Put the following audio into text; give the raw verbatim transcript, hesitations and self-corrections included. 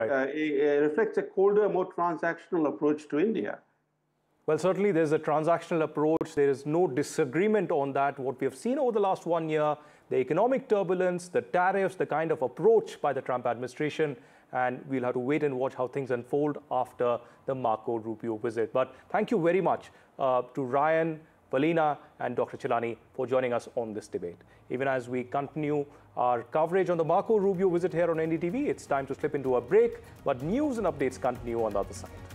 uh, it reflects a colder, more transactional approach to India. Well, certainly there's a transactional approach. There is no disagreement on that. What we have seen over the last one year, the economic turbulence, the tariffs, the kind of approach by the Trump administration, and we'll have to wait and watch how things unfold after the Marco Rubio visit. But thank you very much uh, to Ryan, Valina, and Doctor Chilani for joining us on this debate. Even as we continue our coverage on the Marco Rubio visit here on N D T V, it's time to slip into a break, but news and updates continue on the other side.